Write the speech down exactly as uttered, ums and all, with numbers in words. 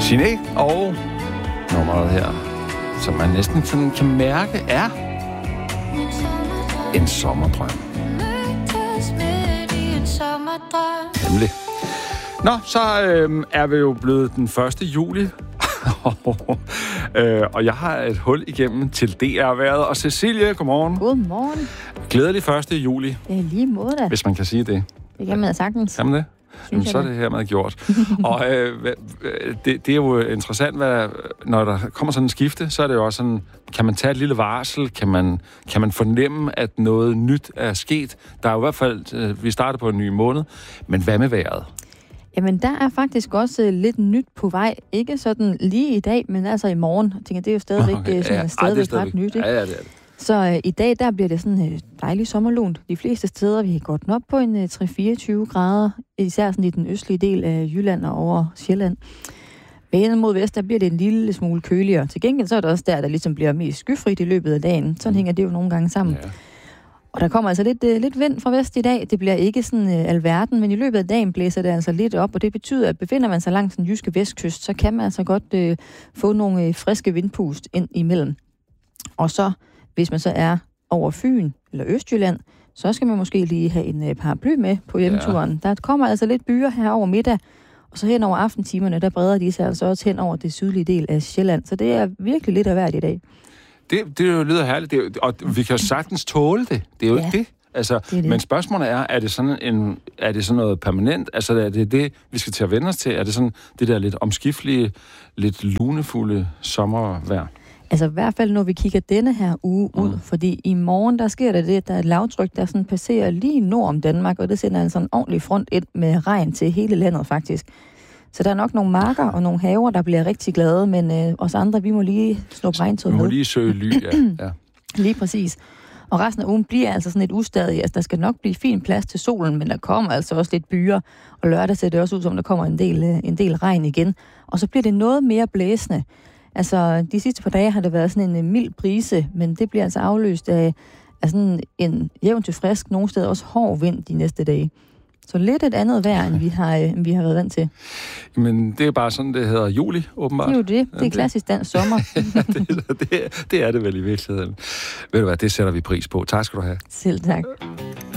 Signe og nummeret her, som man næsten sådan kan mærke, er en sommerdrøm. Nemlig. Nå, så øh, er vi jo blevet den første juli. øh, og jeg har et hul igennem til D R-været. Og Cecilie, godmorgen. Godmorgen. Glædelig første juli. Ja, lige måde da. Hvis man kan sige det. Det kan man sagtens. Kan man det? Jamen, så er det hermed gjort. og øh, det, det er jo interessant, hvad, når der kommer sådan en skifte, så er det jo også sådan, kan man tage et lille varsel? Kan man, kan man fornemme, at noget nyt er sket? Der er jo i hvert fald, øh, vi starter på en ny måned, men hvad med vejret? Jamen, der er faktisk også lidt nyt på vej. Ikke sådan lige i dag, men altså i morgen. Jeg tænker, det er jo stadigvæk, okay, sådan, ja, stadigvæk, ej, stadigvæk ret nyt, ikke? Ja, ja, det er det. Så øh, i dag, der bliver det sådan øh, dejligt sommerlunt. De fleste steder, vi har godt op på en øh, tre til fireogtyve grader, især sådan i den østlige del af Jylland og over Sjælland. Vægen mod vest, der bliver det en lille smule køligere. Til gengæld så er det også der, der ligesom bliver mest skyfrit i løbet af dagen. Sådan mm. hænger det jo nogle gange sammen. Ja. Og der kommer altså lidt, øh, lidt vind fra vest i dag. Det bliver ikke sådan øh, alverden, men i løbet af dagen blæser det altså lidt op, og det betyder, at befinder man sig langs den jyske vestkyst, så kan man altså godt øh, få nogle øh, friske vindpust ind imellem. Og så, hvis man så er over Fyn eller Østjylland, så skal man måske lige have en øh, paraply med på hjemturen. Ja. Der kommer altså lidt byer her over middag, og så hen over aftentimerne, der breder de sig altså også hen over det sydlige del af Sjælland. Så det er virkelig lidt af hvert i dag. Det, det jo lyder herligt, det er, og vi kan jo sagtens tåle det. Det er jo ja, ikke det. Altså, det, det. Men spørgsmålet er, er det sådan en, er det sådan noget permanent? Altså, er det det, vi skal til at vende os til? Er det sådan det der lidt omskiftelige, lidt lunefulde sommervejr? Altså i hvert fald, når vi kigger denne her uge ud, mm. fordi i morgen, der sker der det, der er et lavtryk, der sådan passerer lige nord om Danmark, og det sender altså en ordentlig front ind med regn til hele landet faktisk. Så der er nok nogle marker og nogle haver, der bliver rigtig glade, men øh, os andre, vi må lige slå regntøjet med. Vi må lige søge ly, ja. ja. Lige præcis. Og resten af ugen bliver altså sådan et ustadigt. Altså, der skal nok blive fin plads til solen, men der kommer altså også lidt byer. Og lørdag ser det også ud som, der kommer en del, en del regn igen. Og så bliver det noget mere blæsende. Altså, de sidste par dage har det været sådan en mild brise, men det bliver altså afløst af, af sådan en jævn til frisk, nogle steder også hård vind de næste dage. Så lidt et andet vejr, end vi har, end vi har været vant til. Men det er bare sådan, det hedder juli, åbenbart. Det er jo det. Det er klassisk dansk sommer. ja, det, det, det er det vel i virkeligheden. Ved du hvad, det sætter vi pris på. Tak skal du have. Selv tak.